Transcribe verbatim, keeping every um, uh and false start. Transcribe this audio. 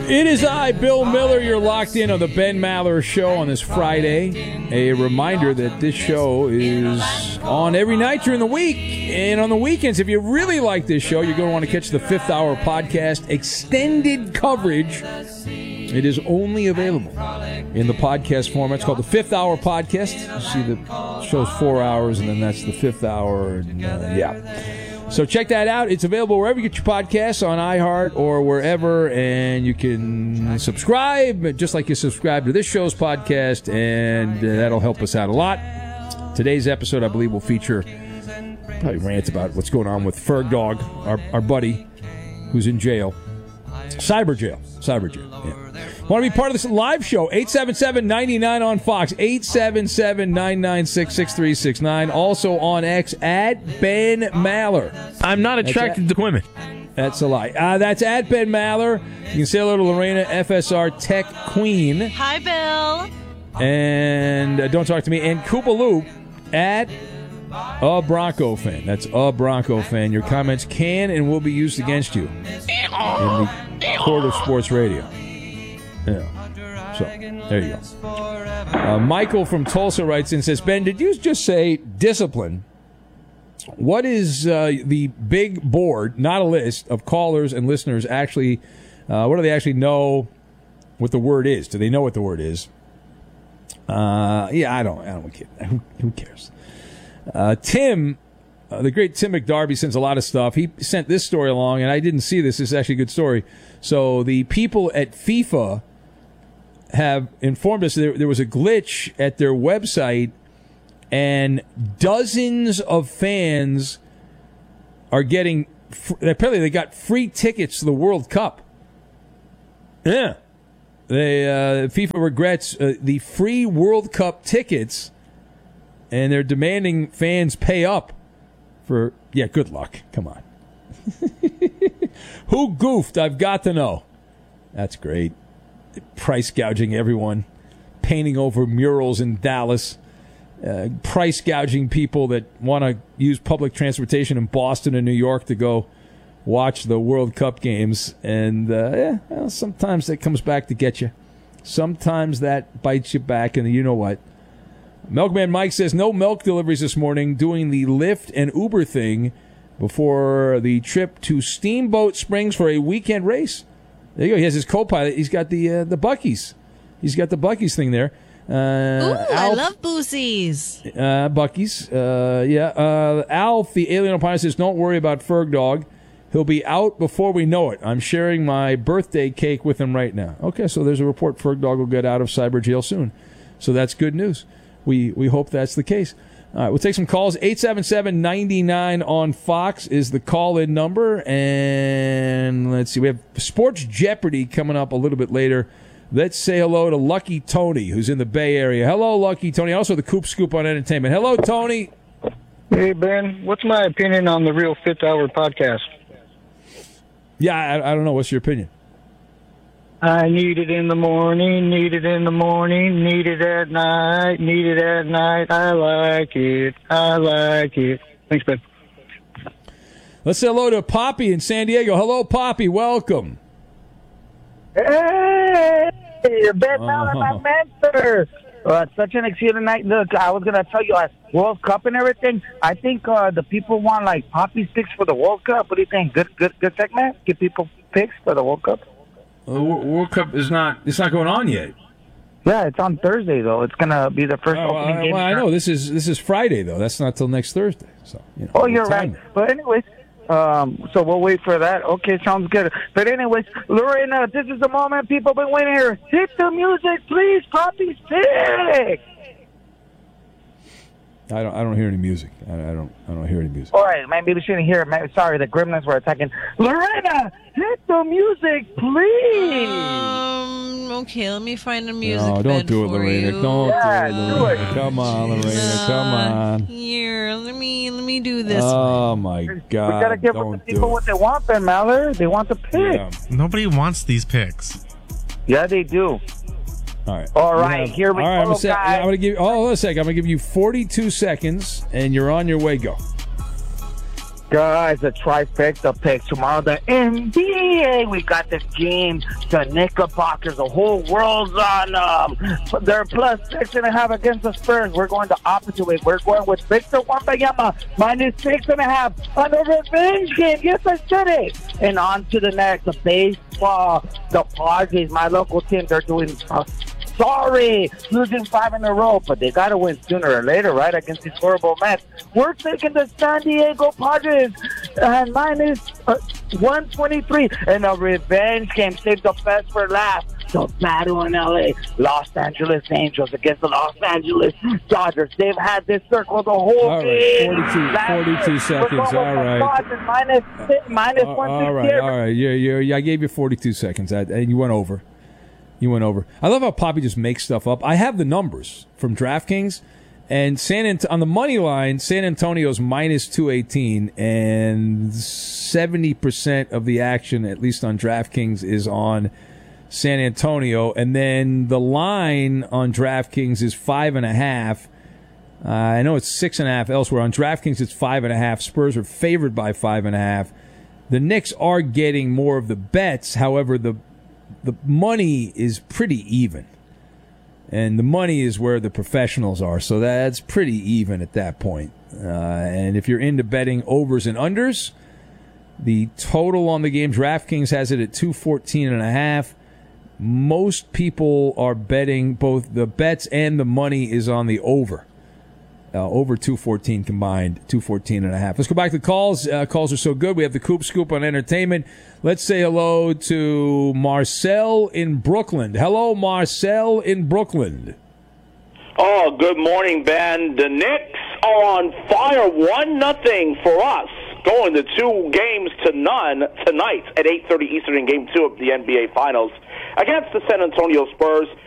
It is I, Bill Miller. You're locked in on the Ben Maller Show on this Friday. A reminder that this show is on every night during the week. And on the weekends, if you really like this show, you're going to want to catch the Fifth Hour Podcast extended coverage. It is only available in the podcast format. It's called the Fifth Hour Podcast. You see, the show's four hours, and then that's the fifth hour. And, uh, yeah. So check that out. It's available wherever you get your podcasts, on iHeart or wherever, and you can subscribe, just like you subscribe to this show's podcast, and uh, that'll help us out a lot. Today's episode, I believe, will feature probably rant about what's going on with Ferg Dog, our, our buddy, who's in jail. Cyber jail. Cyber jail, yeah. Want to be part of this live show? eight seven seven, nine nine on Fox. eight seven seven, nine nine six, six three six nine. Also on X, at Ben Maller. I'm not attracted at, to women. That's a lie. Uh, that's at Ben Maller. You can say hello to Lorena, F S R Tech Queen. Hi, Bill. And uh, don't talk to me. And Koopa Loop at a Bronco fan. That's a Bronco fan. Your comments can and will be used against you in the court of sports radio. Yeah. So, there you go. Uh, Michael from Tulsa writes in and says, Ben, did you just say discipline? What is uh, the big board, not a list, of callers and listeners actually, uh, what do they actually know what the word is? Do they know what the word is? Uh, yeah, I don't, I don't care. Who, who cares? Uh, Tim, uh, the great Tim McDarby sends a lot of stuff. He sent this story along, and I didn't see this. This is actually a good story. So the people at FIFA have informed us there, there was a glitch at their website, and dozens of fans are getting, apparently they got free tickets to the World Cup. Yeah. They, uh, FIFA regrets uh, the free World Cup tickets, and they're demanding fans pay up for, yeah, good luck. Come on. Who goofed? I've got to know. That's great. Price gouging everyone, painting over murals in Dallas, uh, price gouging people that want to use public transportation in Boston and New York to go watch the World Cup games. And uh, yeah, well, sometimes that comes back to get you. Sometimes that bites you back, and you know what? Milkman Mike says no milk deliveries this morning, doing the Lyft and Uber thing before the trip to Steamboat Springs for a weekend race. There you go. He has his co-pilot. He's got the uh, the Buc-ee's. He's got the Buc-ee's thing there. Uh, Ooh, Alf, I love Boosies. Uh, Buc-ee's. Uh, yeah. Uh, Alf, the alien opponent, says, don't worry about Ferg Dog. He'll be out before we know it. I'm sharing my birthday cake with him right now. Okay, so there's a report Ferg Dog will get out of cyber jail soon. So that's good news. We we hope that's the case. All right, we'll take some calls. eight seven seven, nine nine on Fox is the call-in number. And let's see, we have Sports Jeopardy coming up a little bit later. Let's say hello to Lucky Tony, who's in the Bay Area. Hello, Lucky Tony. Also the Coop Scoop on Entertainment. Hello, Tony. Hey, Ben. What's my opinion on the Real Fifth Hour Podcast? Yeah, I, I don't know. What's your opinion? I need it in the morning, need it in the morning, need it at night, need it at night. I like it, I like it. Thanks, Ben. Let's say hello to Poppy in San Diego. Hello, Poppy. Welcome. Hey, Ben Maller, Uh-huh. my mentor. Uh, it's such an exciting night. Look, I was going to tell you, uh, World Cup and everything, I think uh, the people want, like, Poppy's picks for the World Cup. What do you think? Good good, good segment? Give people picks for the World Cup? The World Cup is not, it's not going on yet. Yeah, it's on Thursday, though. It's going to be the first Oh, opening I, game. well, I know. This is this is Friday, though. That's not till next Thursday. So, you know, Oh, you're time. right. But anyways, um, so we'll wait for that. Okay, sounds good. But anyways, Lorena, this is the moment people been waiting here. Hit the music, please, Poppy's pick. I don't. I don't hear any music. I, I don't. I don't hear any music. All right, maybe we shouldn't hear it. Maybe, sorry, the gremlins were attacking. Lorena, hit the music, please. Um, okay, let me find the music. No, don't bed do it, for Lorena. you. Don't Yeah, do it, do Lorena. it. Come on, Lorena. Come on. Here, let me let me do this. Oh my we God! gotta give don't the do people it. what they want, Ben Maller. They want the pick. Yeah. Nobody wants these picks. Yeah, they do. All right. All You right, have- here we all right, I'm go, gonna say, guys. I'm gonna give. Oh, hold on a second. I'm gonna give you forty-two seconds, and you're on your way. Go. Guys, the trifecta pick tomorrow. The N B A, we got the game. The Knickerbockers, the whole world's on them. They're plus six and a half against the Spurs. We're going the opposite way. We're going with Victor Wembanyama minus six and a half on the revenge game. Yes, I said it. And on to the next, the baseball. The Padres, my local team, they're doing uh, sorry, losing five in a row, but they got to win sooner or later, right, against these horrible Mets. We're taking the San Diego Padres and minus uh, one twenty-three in a revenge game. Save the best for last. The battle in L A. Los Angeles Angels against the Los Angeles Dodgers. They've had this circle the whole All right, game. forty-two, forty-two seconds. All right. Minus, minus Uh, one all right, all right. Yeah, yeah, yeah. I gave you forty-two seconds, I- and you went over. You went over. I love how Poppy just makes stuff up. I have the numbers from DraftKings, and San Ant- on the money line, San Antonio's minus two eighteen, and seventy percent of the action, at least on DraftKings, is on San Antonio. And then the line on DraftKings is five and a half. Uh, I know it's six and a half elsewhere. On DraftKings, it's five and a half. Spurs are favored by five and a half. The Knicks are getting more of the bets. However, the the money is pretty even. And the money is where the professionals are. So that's pretty even at that point. Uh, and if you're into betting overs and unders, the total on the game, DraftKings has it at two fourteen and a half. Most people are betting both the bets and the money is on the over. Uh, over two fourteen combined, two fourteen and a half. Let's go back to the calls. Uh, calls are so good. We have the Coop Scoop on entertainment. Let's say hello to Marcel in Brooklyn. Hello, Marcel in Brooklyn. Oh, good morning, Ben. The Knicks are on fire, one nothing for us. Going to two games to none tonight at eight thirty Eastern in Game Two of the N B A Finals against the San Antonio Spurs.